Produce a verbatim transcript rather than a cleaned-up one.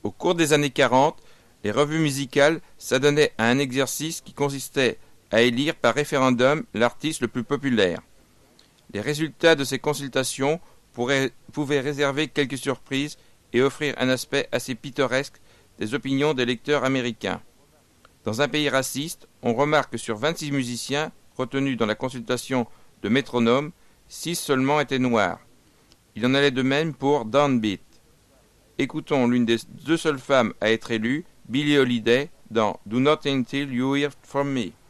Au cours des années quarante, les revues musicales s'adonnaient à un exercice qui consistait à élire par référendum l'artiste le plus populaire. Les résultats de ces consultations pourraient, pouvaient réserver quelques surprises et offrir un aspect assez pittoresque des opinions des lecteurs américains. Dans un pays raciste, on remarque que sur vingt-six musiciens retenus dans la consultation de Métronome, six seulement étaient noirs. Il en allait de même pour Downbeat. Écoutons l'une des deux seules femmes à être élue, Billie Holiday, dans Do Not Until You Hear From Me.